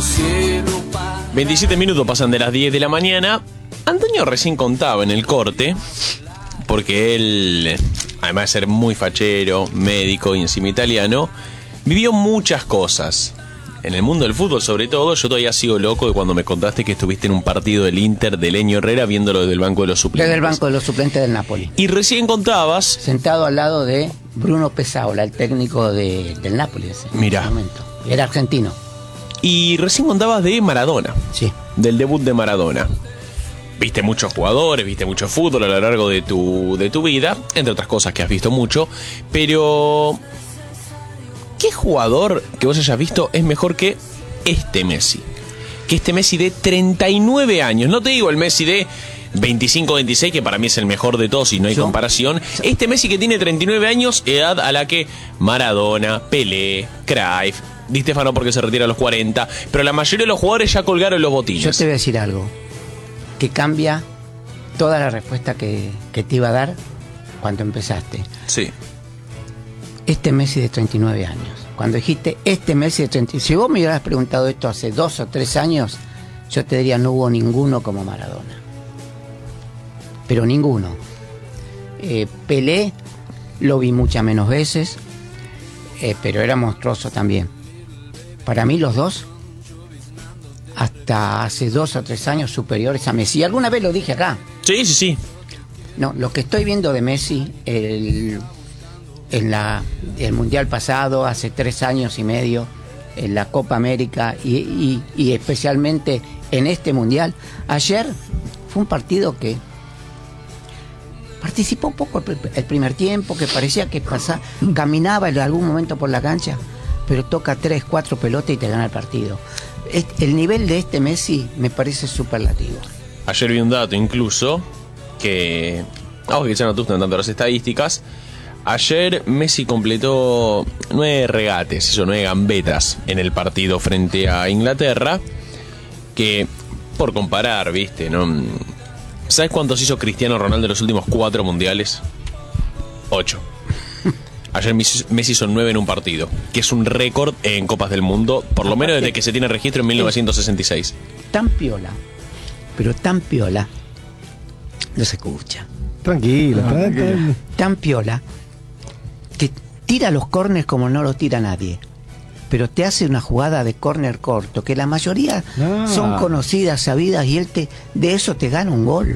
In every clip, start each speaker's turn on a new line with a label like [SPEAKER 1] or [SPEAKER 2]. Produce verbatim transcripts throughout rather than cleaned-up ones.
[SPEAKER 1] veintisiete minutos pasan de las diez de la mañana. Antonio recién contaba en el corte, porque él, además de ser muy fachero, médico y encima italiano, vivió muchas cosas. En el mundo del fútbol, sobre todo, yo todavía sigo loco de cuando me contaste que estuviste en un partido del Inter de Leño Herrera viéndolo desde el banco de los suplentes.
[SPEAKER 2] Desde el banco de los suplentes del Napoli.
[SPEAKER 1] Y recién contabas...
[SPEAKER 2] Sentado al lado de Bruno Pesaola, el técnico de, del Napoli.
[SPEAKER 1] Mirá.
[SPEAKER 2] Era argentino.
[SPEAKER 1] Y recién contabas de Maradona.
[SPEAKER 2] Sí.
[SPEAKER 1] Del debut de Maradona. Viste muchos jugadores, viste mucho fútbol a lo largo de tu, de tu vida, entre otras cosas que has visto mucho, pero... ¿qué jugador que vos hayas visto es mejor que este Messi? Que este Messi de treinta y nueve años. No te digo el Messi de veinticinco veintiséis, que para mí es el mejor de todos y no hay ¿Yo? comparación. Este Messi que tiene treinta y nueve años, edad a la que Maradona, Pelé, Cruyff, Di Stéfano porque se retira a los cuarenta, pero la mayoría de los jugadores ya colgaron los botines.
[SPEAKER 2] Yo te voy a decir algo que cambia toda la respuesta que, que te iba a dar cuando empezaste.
[SPEAKER 1] Sí.
[SPEAKER 2] Este Messi de treinta y nueve años. Cuando dijiste este Messi de treinta y nueve, si vos me hubieras preguntado esto hace dos o tres años, yo te diría no hubo ninguno como Maradona. Pero ninguno. Eh, Pelé lo vi muchas menos veces, eh, pero era monstruoso también. Para mí los dos, hasta hace dos o tres años superiores a Messi. Alguna vez lo dije acá.
[SPEAKER 1] Sí, sí, sí.
[SPEAKER 2] No, lo que estoy viendo de Messi, el... en la, el Mundial pasado, hace tres años y medio, en la Copa América y, y, y especialmente en este Mundial. Ayer fue un partido que participó un poco el, el primer tiempo, que parecía que pasaba, caminaba en algún momento por la cancha, pero toca tres, cuatro pelotas y te gana el partido. Este, el nivel de este Messi me parece superlativo.
[SPEAKER 1] Ayer vi un dato incluso que, aunque quizá no te gustan tanto las estadísticas, ayer Messi completó nueve regates, hizo nueve gambetas en el partido frente a Inglaterra, que, por comparar, viste, ¿no? ¿Sabes cuántos hizo Cristiano Ronaldo en los últimos cuatro mundiales? Ocho. Ayer Messi hizo nueve en un partido, que es un récord en Copas del Mundo, por lo menos desde que se tiene registro en mil novecientos sesenta y seis.
[SPEAKER 2] Tan piola, pero tan piola, no se escucha.
[SPEAKER 3] Tranquilo,
[SPEAKER 2] no,
[SPEAKER 3] tranquilo.
[SPEAKER 2] Tan piola, que tira los córners como no los tira nadie, pero te hace una jugada de córner corto, que la mayoría ah. son conocidas, sabidas, y él te, de eso te gana un gol.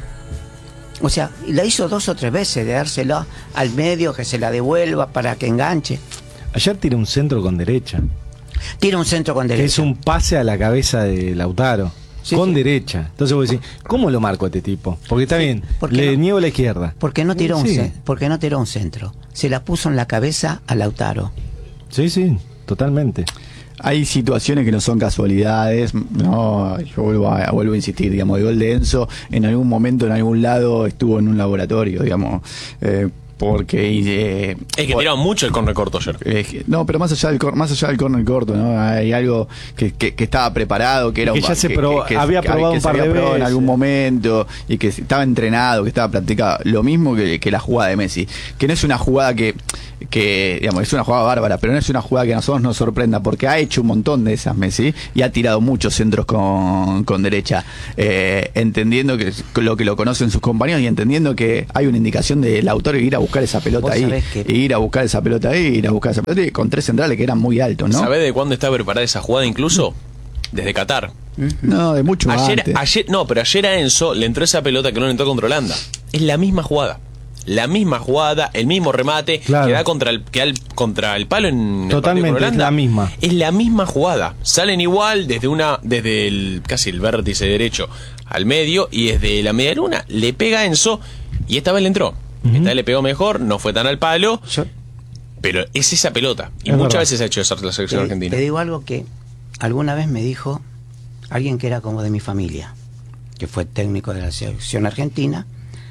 [SPEAKER 2] O sea, la hizo dos o tres veces, de dársela al medio, que se la devuelva para que enganche.
[SPEAKER 3] Ayer tira un centro con derecha.
[SPEAKER 2] Tira un centro con derecha.
[SPEAKER 3] Que es un pase a la cabeza de Lautaro. Sí, con sí. derecha. Entonces vos decís, ¿cómo lo marco a este tipo? Porque está sí, bien, le no, niego la izquierda.
[SPEAKER 2] Porque no tiró
[SPEAKER 3] sí.
[SPEAKER 2] un porque no tiró un centro. Se la puso en la cabeza a Lautaro.
[SPEAKER 3] Sí, sí, totalmente.
[SPEAKER 4] Hay situaciones que no son casualidades, no, yo vuelvo a, vuelvo a insistir, digamos, el gol de Enzo en algún momento, en algún lado, estuvo en un laboratorio, digamos, eh, porque eh,
[SPEAKER 1] es que por, tiraron mucho el córner corto ayer.
[SPEAKER 4] Eh, no, pero más allá del más allá del córner corto, ¿no? Hay algo que, que, que estaba preparado, que era
[SPEAKER 3] que
[SPEAKER 4] un,
[SPEAKER 3] ya se
[SPEAKER 4] que,
[SPEAKER 3] probó,
[SPEAKER 4] que, que,
[SPEAKER 3] había
[SPEAKER 4] que,
[SPEAKER 3] probado
[SPEAKER 4] que
[SPEAKER 3] un par
[SPEAKER 4] se había
[SPEAKER 3] de
[SPEAKER 4] probado
[SPEAKER 3] veces
[SPEAKER 4] en algún momento y que estaba entrenado, que estaba practicado. Lo mismo que, que la jugada de Messi, que no es una jugada que que digamos es una jugada bárbara, pero no es una jugada que a nosotros nos sorprenda, porque ha hecho un montón de esas Messi y ha tirado muchos centros con, con derecha, eh, entendiendo que lo que lo conocen sus compañeros y entendiendo que hay una indicación del autor de ir a buscar esa pelota ahí, que... ir a buscar esa pelota ahí, ir a buscar esa pelota y con tres centrales que eran muy altos, ¿no?
[SPEAKER 1] ¿Sabés de cuándo está preparada esa jugada incluso? Desde Qatar.
[SPEAKER 4] No, de mucho
[SPEAKER 1] ayer,
[SPEAKER 4] antes.
[SPEAKER 1] Ayer, no, pero ayer a Enzo le entró esa pelota que no le entró contra Holanda. Es la misma jugada. La misma jugada, el mismo remate, claro. que da contra el, que da el, contra el palo en
[SPEAKER 3] Totalmente,
[SPEAKER 1] el Holanda.
[SPEAKER 3] Es la misma.
[SPEAKER 1] Es la misma jugada. Salen igual desde una, desde el casi el vértice derecho al medio, y desde la media luna le pega a Enzo y esta vez le entró. Uh-huh. Esta vez le pegó mejor, no fue tan al palo, Yo... pero es esa pelota. Y es muchas verdad. veces ha hecho eso la selección
[SPEAKER 2] te,
[SPEAKER 1] argentina.
[SPEAKER 2] Te digo algo que alguna vez me dijo alguien que era como de mi familia, que fue técnico de la selección argentina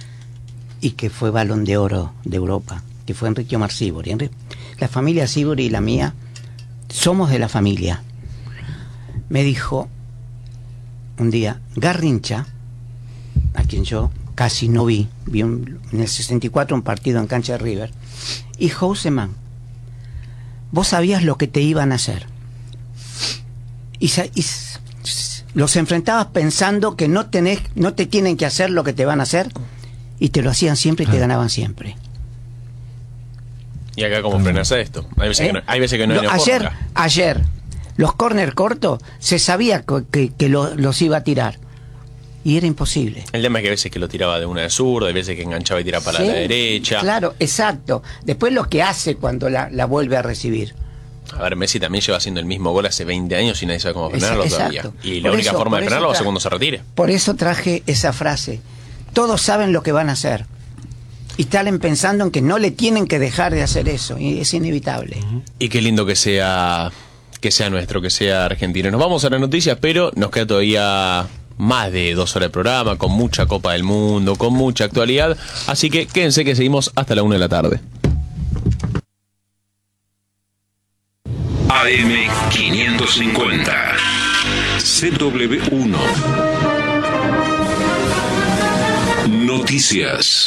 [SPEAKER 2] y que fue Balón de Oro de Europa, que fue Enrique Omar Sívori. Enri... La familia Sívori y la mía somos de la familia. Me dijo un día, Garrincha, a quien yo casi no vi, vi un, en el sesenta y cuatro un partido en cancha de River, y Houseman, vos sabías lo que te iban a hacer. y, y los enfrentabas pensando que no tenés, no te tienen que hacer lo que te van a hacer, y te lo hacían siempre y te ganaban siempre.
[SPEAKER 1] ¿Y acá cómo frenas esto? Hay veces, ¿Eh? que, no, hay, veces que no hay
[SPEAKER 2] ayer,
[SPEAKER 1] forma.
[SPEAKER 2] Ayer, los corner cortos, se sabía que, que, que lo, los iba a tirar. Y era imposible.
[SPEAKER 1] El tema es que a veces que lo tiraba de una de zurda, hay veces que enganchaba y tiraba para
[SPEAKER 2] sí,
[SPEAKER 1] la derecha.
[SPEAKER 2] Claro, exacto. Después lo que hace cuando la, la vuelve a recibir.
[SPEAKER 1] A ver, Messi también lleva haciendo el mismo gol hace veinte años y nadie sabe cómo frenarlo
[SPEAKER 2] exacto.
[SPEAKER 1] todavía. Y la
[SPEAKER 2] por
[SPEAKER 1] única
[SPEAKER 2] eso,
[SPEAKER 1] forma de frenarlo va a ser cuando se retire.
[SPEAKER 2] Por eso traje esa frase. Todos saben lo que van a hacer. Y están pensando en que no le tienen que dejar de hacer eso. Y es inevitable.
[SPEAKER 1] Y qué lindo que sea, que sea nuestro, que sea argentino. Nos vamos a las noticias, pero nos queda todavía más de dos horas de programa, con mucha Copa del Mundo, con mucha actualidad. Así que quédense que seguimos hasta la una de la tarde.
[SPEAKER 5] A M quinientos cincuenta C W uno Noticias.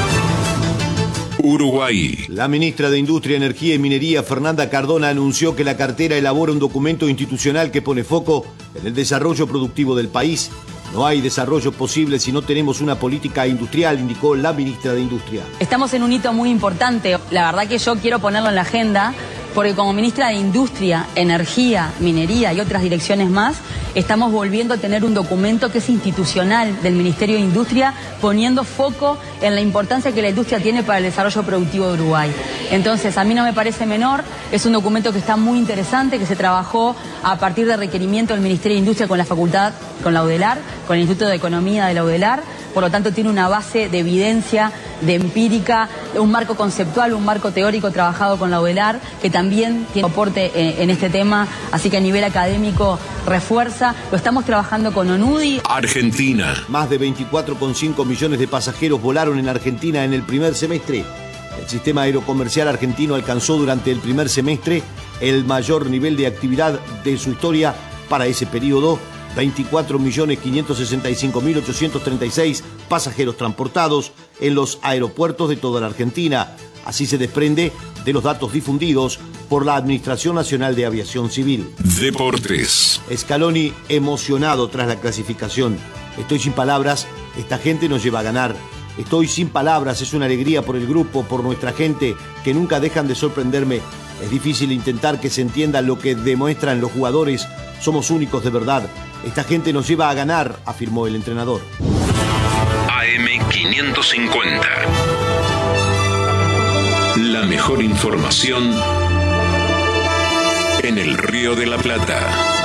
[SPEAKER 5] Uruguay.
[SPEAKER 6] La ministra de Industria, Energía y Minería, Fernanda Cardona, anunció que la cartera elabora un documento institucional que pone foco en el desarrollo productivo del país. No hay desarrollo posible si no tenemos una política industrial, indicó la ministra de Industria.
[SPEAKER 7] Estamos en un hito muy importante. La verdad que yo quiero ponerlo en la agenda porque como ministra de Industria, Energía, Minería y otras direcciones más, estamos volviendo a tener un documento que es institucional del Ministerio de Industria, poniendo foco en la importancia que la industria tiene para el desarrollo productivo de Uruguay. Entonces, a mí no me parece menor, es un documento que está muy interesante, que se trabajó a partir de requerimiento del Ministerio de Industria con la facultad, con la UDELAR, con el Instituto de Economía de la UDELAR, por lo tanto tiene una base de evidencia, de empírica, un marco conceptual, un marco teórico trabajado con la UDELAR, que también tiene soporte en este tema, así que a nivel académico refuerza. Lo estamos trabajando con ONUDI.
[SPEAKER 5] Argentina.
[SPEAKER 6] Más de veinticuatro coma cinco millones de pasajeros volaron en Argentina en el primer semestre. El sistema aerocomercial argentino alcanzó durante el primer semestre el mayor nivel de actividad de su historia para ese periodo. veinticuatro millones quinientos sesenta y cinco mil ochocientos treinta y seis pasajeros transportados en los aeropuertos de toda la Argentina. Así se desprende de los datos difundidos por la Administración Nacional de Aviación Civil.
[SPEAKER 5] Deportes.
[SPEAKER 6] Scaloni emocionado tras la clasificación. Estoy sin palabras, esta gente nos lleva a ganar. Estoy sin palabras, es una alegría por el grupo, por nuestra gente, que nunca dejan de sorprenderme. Es difícil intentar que se entienda lo que demuestran los jugadores. Somos únicos de verdad. Esta gente nos lleva a ganar, afirmó el entrenador.
[SPEAKER 5] A M quinientos cincuenta. La mejor información en el Río de la Plata.